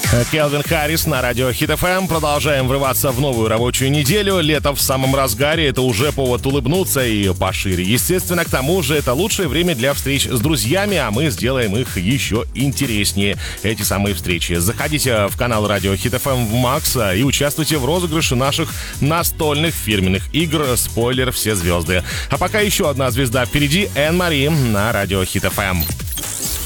Кэлвин Харрис на радио Хит ФМ. Продолжаем врываться в новую рабочую неделю. Лето в самом разгаре. Это уже повод улыбнуться и пошире. Естественно, к тому же это лучшее время для встреч с друзьями, а мы сделаем их еще интереснее. Эти самые встречи. Заходите в канал радио Хит ФМ в Макс и участвуйте в розыгрыше наших настольных фирменных игр «Спойлер. Все звезды». А пока еще одна звезда впереди. Энн Мари на радио Хит ФМ.